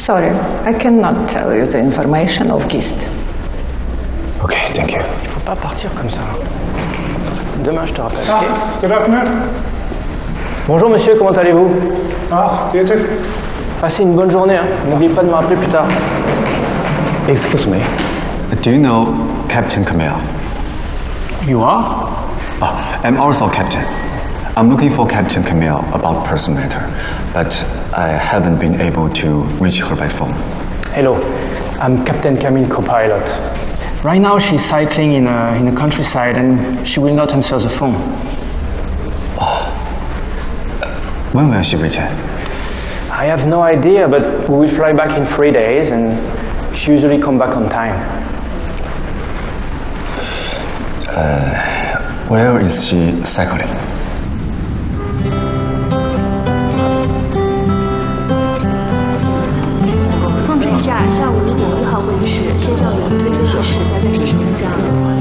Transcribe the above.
Sorry, I cannot tell you the information of Gist. Okay, thank you. Il faut pas partir comme ça. Demain, je te rappelle. Ah, good afternoon. Bonjour monsieur, comment allez-vous? Ah, you too. Passez une bonne journée. Hein. N'oubliez pas de me rappeler plus tard. Excuse me. Do you know Captain Camille? You are? I'm also Captain. I'm looking for Captain Camille about personal matter, but I haven't been able to reach her by phone. Hello, I'm Captain Camille, co-pilot. Right now she's cycling in the countryside and she will not answer the phone. When will she return? I have no idea, but we will fly back in 3 days and she usually come back on time. Where is she cycling? 放暑假下午1点1号会议室，谢教员推荐学士要在这里参加。